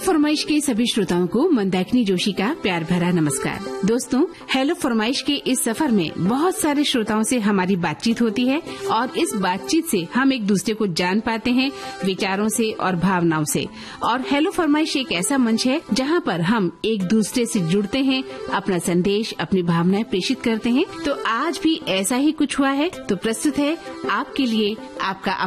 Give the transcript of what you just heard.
फरमाइश के सभी श्रोताओं को मंदाकिनी जोशी का प्यार भरा नमस्कार। दोस्तों, हेलो फरमाइश के इस सफर में बहुत सारे श्रोताओं से हमारी बातचीत होती है और इस बातचीत से हम एक दूसरे को जान पाते हैं विचारों से और भावनाओं से। और हेलो फरमाइश एक ऐसा मंच है जहां पर हम एक दूसरे से जुड़ते हैं, अपना संदेश, अपनी भावनाएं प्रेषित करते हैं। तो आज भी ऐसा ही कुछ हुआ है, तो प्रस्तुत है आपके लिए आपका